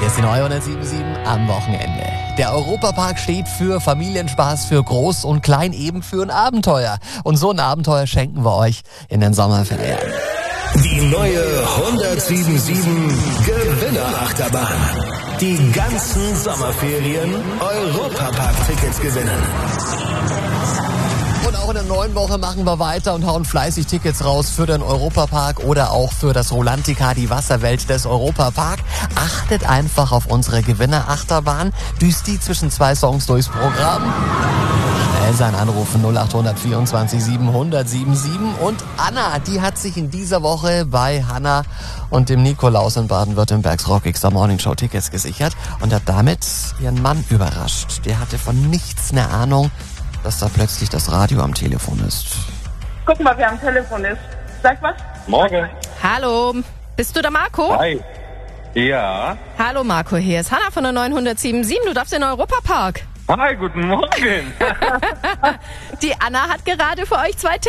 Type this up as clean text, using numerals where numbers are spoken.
Hier ist die neue 107.7 am Wochenende. Der Europapark steht für Familienspaß, für Groß und Klein, eben für ein Abenteuer. Und so ein Abenteuer schenken wir euch in den Sommerferien. Die neue 107.7 Gewinnerachterbahn. Die ganzen Sommerferien Europapark-Tickets gewinnen. Und auch in der neuen Woche machen wir weiter und hauen fleißig Tickets raus für den Europapark oder auch für das Rolantica, die Wasserwelt des Europapark. Achtet einfach auf unsere Gewinnerachterbahn. Düst die zwischen zwei Songs durchs Programm. Schnell sein Anrufen 0800 24 700 77. Und Anna, die hat sich in dieser Woche bei Hanna und dem Nikolaus in Baden-Württembergs Rockigster Morning Show Tickets gesichert und hat damit ihren Mann überrascht. Der hatte von nichts eine Ahnung, dass da plötzlich das Radio am Telefon ist. Guck mal, wer am Telefon ist. Sag was? Morgen. Hallo, bist du der Marco? Hi. Ja. Hallo Marco, hier ist Hanna von der 907.7. Du darfst in den Europapark. Hi, guten Morgen. Die Anna hat gerade für euch 2 Tickets